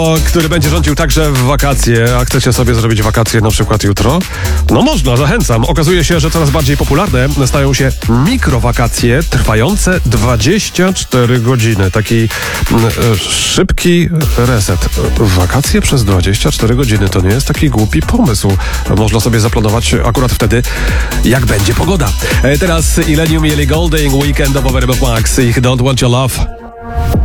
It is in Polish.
który będzie rządził także w wakacje, a chcecie sobie zrobić wakacje na przykład jutro? No można, zachęcam. Okazuje się, że coraz bardziej popularne stają się mikrowakacje trwające 24 godziny. Taki szybki reset. Wakacje przez 24 godziny to nie jest taki głupi pomysł. Można sobie zaplanować akurat wtedy, jak będzie pogoda. Teraz Illenium i Ellie Goulding, Weekend of Overboard Max, ich Don't Want Your Love.